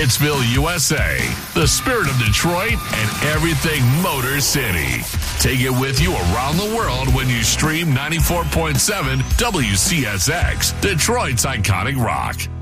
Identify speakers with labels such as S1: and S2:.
S1: Hitsville, USA, the spirit of Detroit and everything Motor City. Take it with you around the world when you stream 94.7 WCSX, Detroit's iconic rock.